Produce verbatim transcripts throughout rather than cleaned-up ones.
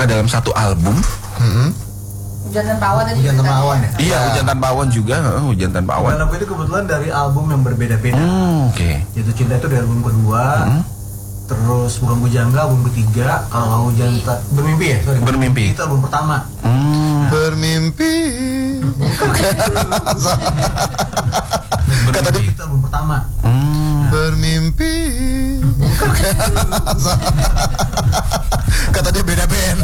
apakah dalam satu album? Mm-hmm. Hujan Tanpa Awan tadi. Hujan Tanpa Awan ya? Iya, Hujan Tanpa Awan juga, uh, Hujan Tanpa Awan. Dan lagu itu kebetulan dari album yang berbeda-beda. Hmm, Oke. Okay. Jatuh Cinta itu dari album kedua. Hmm. Terus Bukan Bujangga album ketiga. Kalau Hujan Ta- Bermimpi ya? Sorry, Bermimpi. Itu album pertama. Hmm. Bermimpi. Kata dia itu album pertama. Hmm. Bermimpi. Kata dia beda band.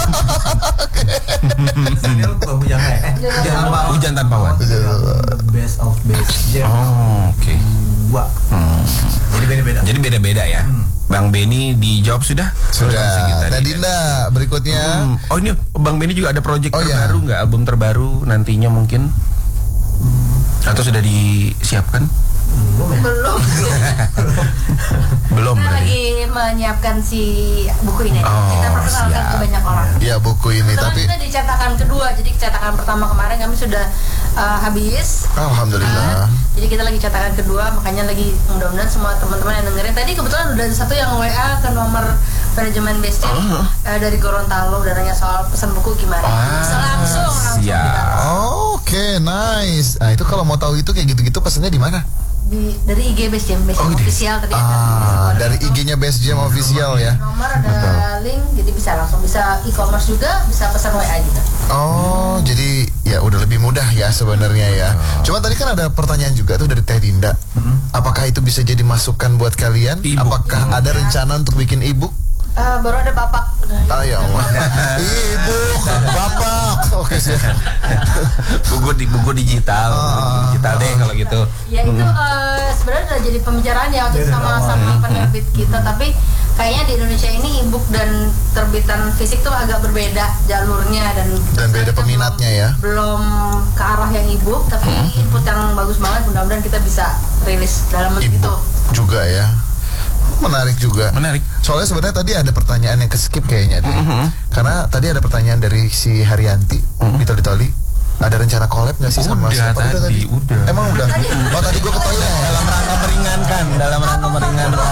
Ini Bukan Bujangga ya? Eh, Hujan Tanpa Awan. Hujan Tanpa Awan. The best of best. Jam Oh, oke. Okay. Dua. Hmm. Jadi beda-beda. Jadi beda-beda ya. Hmm. Bang Benny dijawab sudah? Sudah. Tadi Dinda berikutnya. Hmm. Oh ini Bang Benny juga ada project oh, terbaru nggak? Ya? Album terbaru nantinya mungkin? Hmm. Atau sudah disiapkan? Belum ya? Belum. Belum. Kita berarti. lagi menyiapkan si buku ini. Oh, kita perkenalkan siap. ke banyak orang. Ya buku ini Kebetulan tapi kita di cetakan kedua, jadi cetakan pertama kemarin kami sudah uh, habis. Alhamdulillah. Uh, jadi kita lagi cetakan kedua, makanya lagi mudah-mudahan semua teman-teman yang dengerin. Tadi kebetulan udah ada satu yang W A ke nomor manajemen Best Jam uh, uh, dari Gorontalo dan nanya soal pesan buku gimana. Ah, Bisa langsung langsung siap. kita. Oke, okay, nice. Nah itu kalau mau tahu itu kayak gitu-gitu pesannya di mana? Di, dari I G Best Jam, Best Jam Oh, official tadi. Ah, dari I G-nya Best Jam official ya. Nomor ada link, jadi bisa langsung bisa e-commerce juga, bisa pesan W A juga. Oh, jadi ya udah lebih mudah ya sebenarnya ya. Cuma tadi kan ada pertanyaan juga tuh dari Teh Dinda. Apakah itu bisa jadi masukan buat kalian? E-book. Apakah ada rencana untuk bikin e-book? Uh, baru ada bapak. Ah ya Allah. E-book, bapak. Oke sih. buku di buku digital, Ah. digital deh kalau gitu. Ya itu uh, sebenarnya udah jadi pembicaraan ya waktu itu sama sama penerbit kita, tapi kayaknya di Indonesia ini e-book dan terbitan fisik tuh agak berbeda jalurnya dan Dan beda peminatnya ya. Belum ke arah yang e-book, tapi input yang bagus banget. Mudah-mudahan kita bisa rilis dalam bentuk itu. E-book juga ya. Menarik juga. Menarik. Soalnya sebenarnya tadi ada pertanyaan yang keskip kayaknya deh. Mm-hmm. Karena tadi ada pertanyaan dari si Haryanti di Toli Toli. Ada rencana collab nggak sih sama Udah siapa? tadi, Udah tadi. udah. Emang udah. Oh tadi gue ke toilet. Dalam rangka meringankan, dalam rangka meringankan.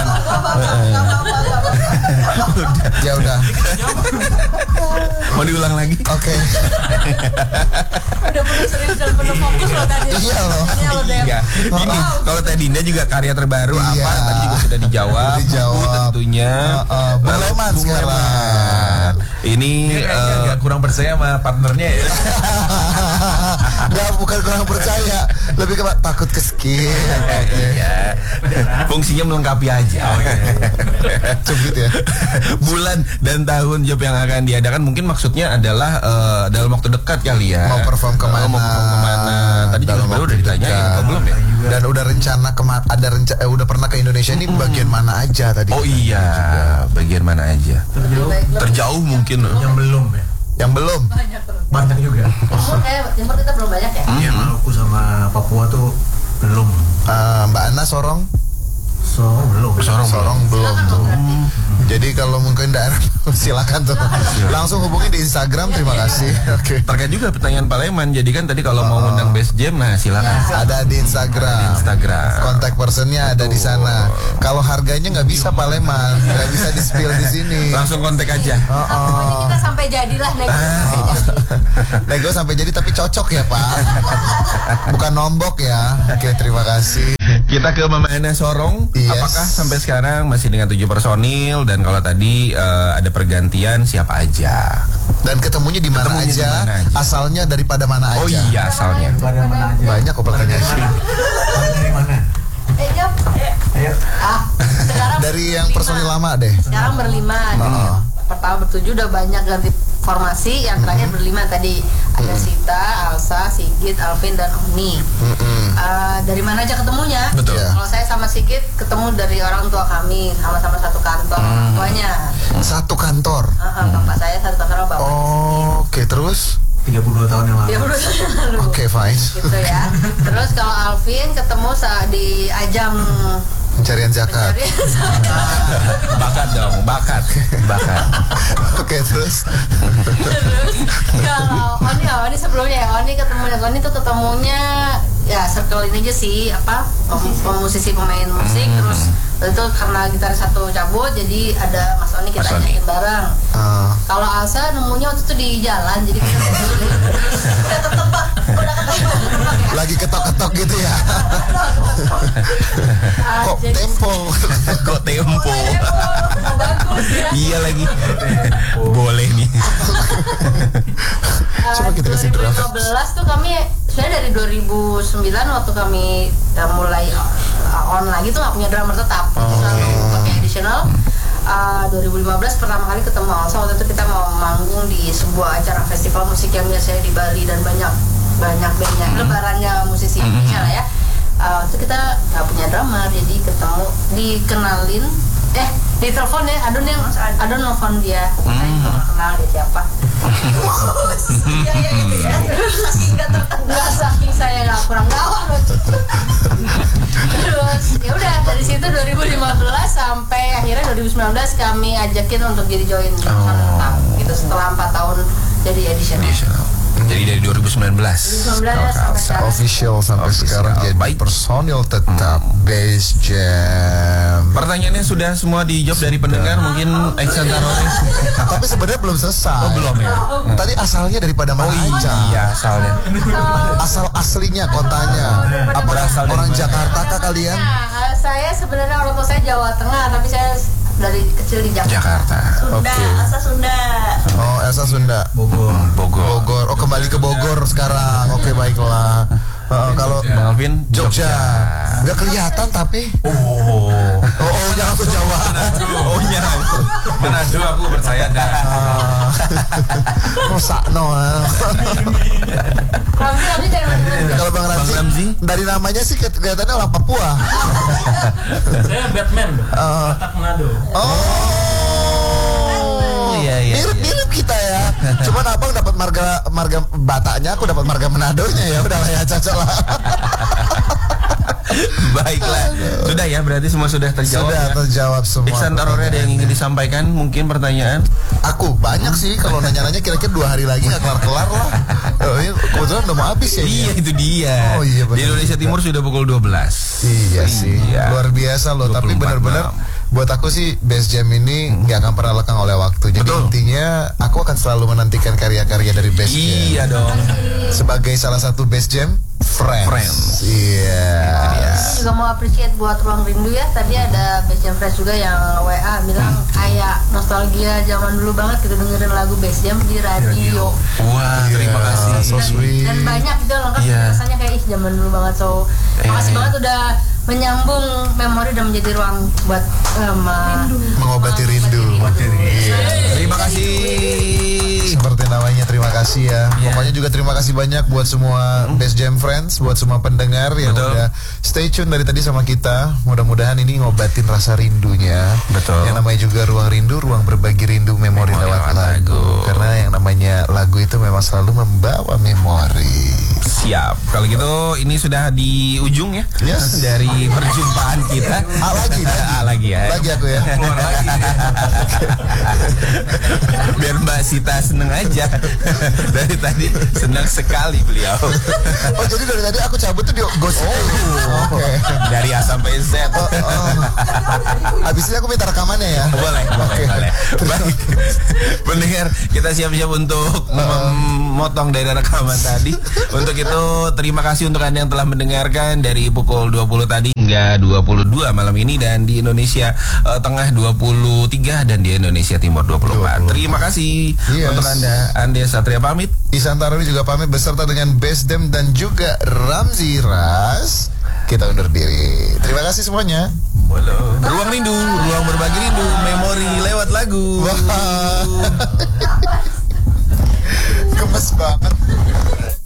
Ya udah. Mau diulang lagi? Oke. Udah penuh serius dan penuh fokus loh tadi. Iya loh. Ini loh Dem. Iya. Ini kalau Teh Dinda juga karya terbaru Iya. apa? Tadi juga sudah dijawab. Dijawab. Buku tentunya. Uh, uh, Bung Leman Bung sekarang. Leman. Ini eh, agak kurang percaya sama partnernya ya. Nggak, bukan kurang percaya, lebih ke takut ke skip. iya. Fungsinya melengkapi aja. Cubit ya. Bulan dan tahun job yang akan diadakan mungkin maksudnya adalah uh, dalam waktu dekat kali ya. Mau perform kemana? Oh, mau perform kemana? Tadi juga Dalam sebenarnya waktu udah ditanyain, dekat. atau belum ya? Dan udah rencana kemana? Ada rencana? Eh, udah pernah ke Indonesia ini bagian mana aja tadi? Oh iya, bagian mana aja? Terjauh. Terjauh mungkin. Yang belum ya. Yang belum. Banyak terus. Banyak juga. Timur kayak timur kita belum banyak ya. Ya Maluku sama Papua tuh belum. Uh, Mbak Ana Sorong. So belum. Sorong Sorong belum Silakan tuh. dong berarti. Jadi kalau mungkin daerah silakan tuh. Langsung hubungi di Instagram. Terima kasih. Oke. Terkait juga pertanyaan Pak Leman. Jadi kan tadi kalau mau ngundang Best Jam, nah silakan. Ada di Instagram. Instagram. Kontak personnya ada di sana. Kalau harganya nggak bisa Pak Leman, nggak bisa di spill di sini. Langsung kontak aja. Oh, Pokoknya oh. kita sampai jadilah nego. Nego sampai jadi tapi cocok ya Pak. Bukan nombok ya. Oke, terima kasih. Kita ke Mama Ana Sorong. Yes. Apakah sampai sekarang masih dengan tujuh personil, dan kalau tadi eh, ada pergantian siapa aja? Dan ketemunya di mana Ketemunya di aja, mana aja. asalnya daripada mana aja. Oh iya, asalnya. Pada mana aja. Banyak kok pertanyaan. Dari mana? Eh, jawab. Ayo. Ah, sekarang Dari yang berlima. personil lama deh. Sekarang berlima. Jadi pertama bertujuh udah banyak ganti formasi. Yang terakhir berlima tadi ada Sita, Alsa, Sigit, Alvin dan Oni. Uh, dari mana aja ketemunya? Betul. Ya. Kalau saya sama Sigit ketemu dari orang tua kami, sama-sama satu kantor orang tuanya. Satu kantor. Uh, uh, bapak saya satu kantor sama bapak. Oh, oke, terus. tiga puluh dua tahun yang lalu. Dia berdua tahun lalu. Oke, fine. Gitu ya. Terus kalau Alvin ketemu saat di ajang Pencarian zakat. pencarian Bakat dong, bakat, bakat. Oke, terus. Terus kalau Oni, oh, Oni sebelumnya ya, Oni ketemunya Oni tuh ketemunya ya circle ini aja sih apa pem- pemusisi pemain musik terus itu karena gitaris satu cabut jadi ada Mas Oni kita Mas Oni. ajakin bareng. Ah. Kalau Alsa nemunya waktu itu di jalan jadi kita udah ketebak udah ketebak ya. Lagi ketok-ketok gitu ya. Ah, Kok jadi- tempo? Kok tempo? Bagus ya. Iya lagi. Boleh nih. Coba kita kasih dua ribu draft. lima belas tuh kami sebenarnya dari dua ribu sembilan waktu kami uh, mulai uh, on lagi tuh nggak punya drummer tetap, jadi selalu pakai additional. Uh, dua ribu lima belas pertama kali ketemu Alsa waktu itu kita mau manggung di sebuah acara festival musik yang biasanya di Bali dan banyak banyak bandnya lebarannya musisi Indonesia lah ya. Uh, itu kita nggak punya drummer jadi ketemu dikenalin eh di telepon ya Adun yang Adun nelfon dia saya juga nggak kenal dia siapa. Iya iya gitu ya. Saking nggak tertanda, saking saya nggak kurang gawat loh. Terus ya udah dari situ dua ribu lima belas sampai akhirnya dua ribu sembilan belas kami ajakin untuk jadi join tetap gitu setelah empat tahun jadi additional. Jadi dari dua ribu sembilan belas. dua ribu sembilan belas sampai sekarang. Official sampai Official. sekarang jadi Baik. personil tetap Bass Jam. Pertanyaannya sudah semua dijawab dari pendengar, mungkin Iksan Tarore. Tapi sebenarnya belum selesai. Oh, belum ya? Tadi asalnya daripada mana aja? Iya, asalnya. Asal aslinya kotanya. Apa Berasal dari orang mana? Jakarta kah kalian? Nah, saya sebenarnya orang tua saya Jawa Tengah, tapi saya dari kecil di Jakarta. Jakarta. Oke. Asa Sunda. Oh, Elsa Sunda. Bogor. Hmm, Bogor. Bogor. Oh, kembali ke Bogor sekarang. Oke, baiklah. Uh, kalau Bang Alvin, Jogja. Nggak kelihatan tapi. Oh. Oh, oh jangan ke Jawa. Oh iya. Manado aku percaya dah. Ah. Oh, sakno. ah. Ramzi, Ramzi dari mana? Kalau Bang Ramzi, Bang Ramzi? dari namanya sih ke- kelihatannya orang Papua. Saya Batman. Ah. Batak Manado. Oh, Iya, iya, mirip-mirip kita ya. Cuman abang dapat marga marga Bataknya, aku dapat marga Manadonya ya. Udah lah ya, cocok lah. Baiklah. Sudah ya, berarti semua sudah terjawab. Sudah ya? terjawab semua. Iksan Tarore ada yang ingin disampaikan, mungkin pertanyaan? Aku banyak sih kalau nanya-nanya kira-kira dua hari lagi nggak kelar-kelar lah. Oh, ini kebetulan udah mau habis ya. ini. Iya, itu dia. Oh, iya, benar. Di Indonesia Timur sudah pukul dua belas. Iya sih, Iya. luar biasa loh. Tapi dua puluh empat benar-benar jam. buat aku sih Bass Jam ini nggak akan pernah lekang oleh waktu. Jadi Betul. intinya aku akan selalu menantikan karya-karya dari Bass Jam. Iya dong. Sebagai salah satu Bass Jam Friends. Friends. Iya. Saya juga mau appreciate buat Ruang Rindu ya. Tadi ada Bass Jam Friends juga yang W A bilang kayak nostalgia zaman dulu banget gitu dengerin lagu Bass Jam di radio. Wah, terima Iya, kasih. so sweet. Dan banyak gitu lengkap Iya. rasanya kayak ih zaman dulu banget. So Iya, makasih iya. banget udah menyambung memori dan menjadi ruang buat um, Mengobati rindu. Iya. Terima kasih. Seperti namanya, terima kasih ya. Iya. Pokoknya juga terima kasih banyak buat semua Bass Jam Friends, buat semua pendengar yang Betul. udah stay tune dari tadi sama kita. Mudah-mudahan ini ngobatin rasa rindunya. Betul. Yang namanya juga ruang rindu, ruang berbagi rindu, memori, Memori lewat lewat lagu. lagu. Karena yang namanya lagu itu memang selalu membawa memori. Siap. Kalau gitu ini sudah di ujung ya. Yes. Dari perjumpaan kita. Ah, lagi, lagi. Ah, lagi ya. Lagi aku ya. Biar Mbak Sita seneng aja. Dari tadi senang sekali beliau. Oh, jadi dari tadi aku cabut tuh di gosip. Oh, oke. Dari A sampai Z. Oh, habis ini aku minta rekamannya ya. Boleh, boleh, boleh. Baik. Pendengar, kita siap-siap untuk memotong dari rekaman tadi. Untuk itu, terima kasih untuk Anda yang telah mendengarkan dari pukul dua puluh tadi hingga dua puluh dua malam ini, dan di Indonesia eh, Tengah dua puluh tiga dan di Indonesia Timur dua puluh empat. dua puluh empat. Terima kasih Yes. untuk Anda. Ande Satria pamit. Isan Tarori juga pamit beserta dengan Bass Jam dan juga Ramzi Ras. Kita undur diri. Terima kasih semuanya. Ruang rindu, ruang berbagi rindu, memori lewat lagu. Wah. Gemes banget.